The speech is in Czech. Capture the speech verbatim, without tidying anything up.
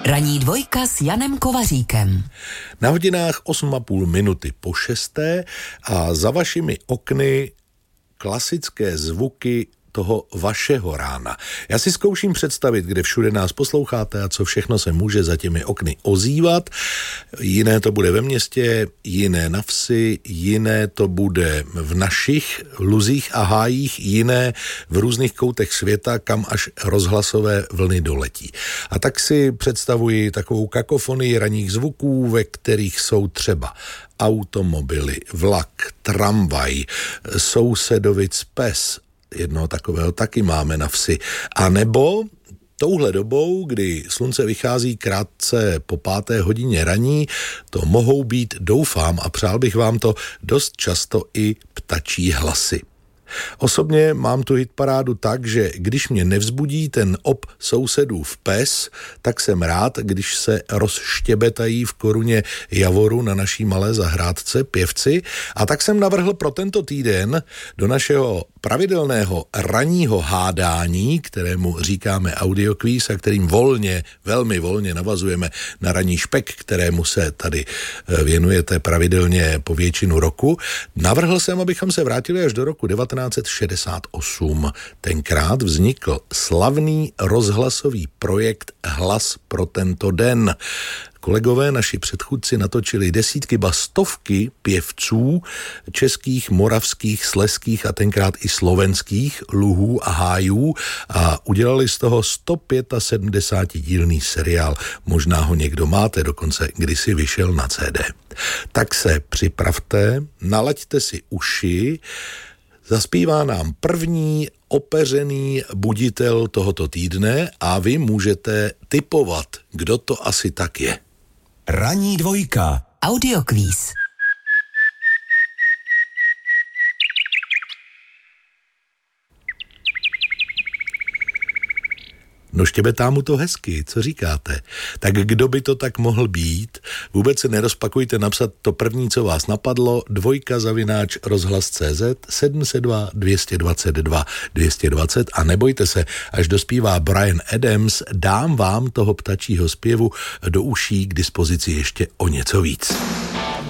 Ranní dvojka s Janem Kovaříkem. Na hodinách osm a půl minuty po šesté a za vašimi okny klasické zvuky toho vašeho rána. Já si zkouším představit, kde všude nás posloucháte a co všechno se může za těmi okny ozývat. Jiné to bude ve městě, jiné na vsi, jiné to bude v našich luzích a hájích, jiné v různých koutech světa, kam až rozhlasové vlny doletí. A tak si představuji takovou kakofonii ranních zvuků, ve kterých jsou třeba automobily, vlak, tramvaj, sousedovic pes, jednoho takového taky máme na vsi. A nebo touhle dobou, kdy slunce vychází krátce po páté hodině raní, to mohou být, doufám a přál bych vám to, dost často i ptačí hlasy. Osobně mám tu hitparádu tak, že když mě nevzbudí ten op sousedův pes, tak jsem rád, když se rozštěbetají v koruně javoru na naší malé zahrádce pěvci, a tak jsem navrhl pro tento týden do našeho pravidelného ranního hádání, kterému říkáme audiokvíz a kterým volně, velmi volně navazujeme na ranní špek, kterému se tady věnujete pravidelně po většinu roku, navrhl jsem, abychom se vrátili až do roku devatenáct set šedesát osm. Tenkrát vznikl slavný rozhlasový projekt Hlas pro tento den. Kolegové, naši předchůdci, natočili desítky, ba stovky pěvců českých, moravských, slezských a tenkrát i slovenských luhů a hájů a udělali z toho sto sedmdesátipětidílný seriál. Možná ho někdo máte, dokonce kdysi vyšel na C D. Tak se připravte, nalaďte si uši, zaspívá nám první opeřený buditel tohoto týdne a vy můžete tipovat, kdo to asi tak je. Ranní dvojka. Audiokvíz. No štěbetá mu to hezky, co říkáte? Tak kdo by to tak mohl být? Vůbec se nerozpakujte napsat to první, co vás napadlo, dvojka zavináč rozhlas tečka cé zet, sedm set dva, dvě stě dvacet dva, dvě stě dvacet a nebojte se, až dospívá Bryan Adams, dám vám toho ptačího zpěvu do uší k dispozici ještě o něco víc.